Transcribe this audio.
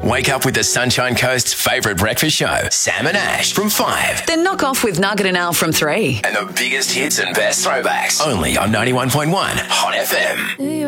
Wake up with the Sunshine Coast's favourite breakfast show, Sam and Ash, from 5. Then knock off with Nugget and Al from 3. And the biggest hits and best throwbacks, only on 91.1 Hot FM.